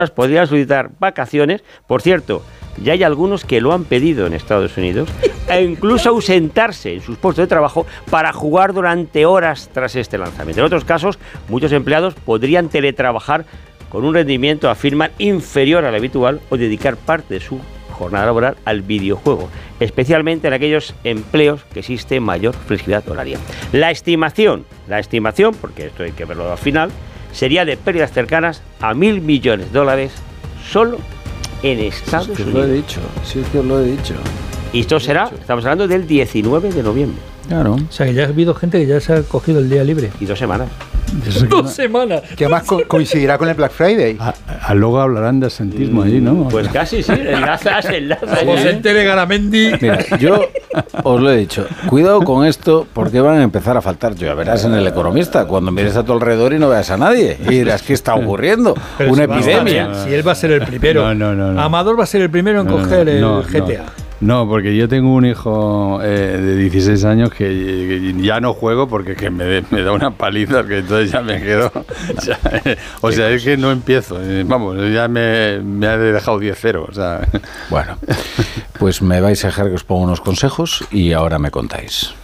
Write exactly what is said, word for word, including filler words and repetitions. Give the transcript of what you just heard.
podrían solicitar vacaciones. Por cierto, ya hay algunos que lo han pedido en Estados Unidos, e incluso ausentarse en sus puestos de trabajo para jugar durante horas tras este lanzamiento. En otros casos, muchos empleados podrían teletrabajar con un rendimiento, afirman, inferior al habitual, o dedicar parte de su jornada laboral al videojuego, especialmente en aquellos empleos que existe mayor flexibilidad horaria. La estimación, la estimación, porque esto hay que verlo al final, sería de pérdidas cercanas a mil millones de dólares solo en Estados Unidos. Sí, Unidos. Lo he dicho, sí que os lo he dicho. Y esto será, estamos hablando del diecinueve de noviembre. Claro. O sea, que ya ha habido gente que ya se ha cogido el día libre. Y dos semanas. Dos más, semanas. Que además co- coincidirá con el Black Friday. A, a luego hablarán de asentismo mm, allí, ¿no? Pues casi, sí. Enlazas, enlazas. Como se entere Garamendi. Mira, yo os lo he dicho. Cuidado con esto porque van a empezar a faltar. Ya verás en El Economista, cuando mires a tu alrededor y no veas a nadie. Y dirás, ¿qué está ocurriendo? Pero Una si epidemia. Va, si él va a ser el primero. No, no, no, no. Amador va a ser el primero en no, coger no, el no, G T A. No. No, porque yo tengo un hijo eh, de dieciséis años que, que ya no juego porque que me, me da una paliza, que entonces ya me quedo. Ya, eh, o sea, es que no empiezo. Eh, vamos, ya me, me ha dejado diez cero. O sea. Bueno, pues me vais a dejar que os ponga unos consejos y ahora me contáis.